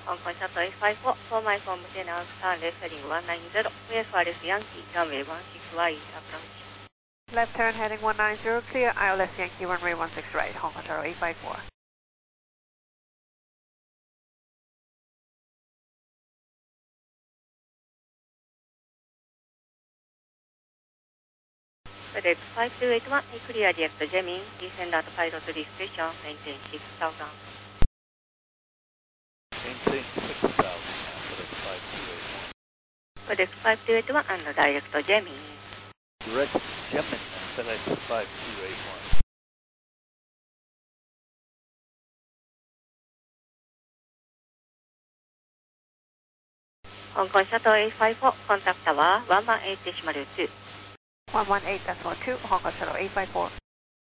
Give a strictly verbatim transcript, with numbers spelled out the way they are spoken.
Hong Kong Shuttle eight five four, for my form ten Alpha, left heading one nine zero, clear for Alice Yankee, runway one six right, approach. Left turn heading one nine zero, clear, I L S Yankee, runway one six right, Hong Kong Shuttle eight five four. FedEx five two eight one, clear direct Gemini, descend at pilot discretion, maintain six thousand. Maintain six thousand, FedEx five two eight one. FedEx five two eight one and direct Gemini. Direct Gemini, FedEx five two eight one. Hong Kong Shuttle eight five four, contact tower one one eight decimal two. one one eight decimal two, Hong Kong Shuttle eight five four.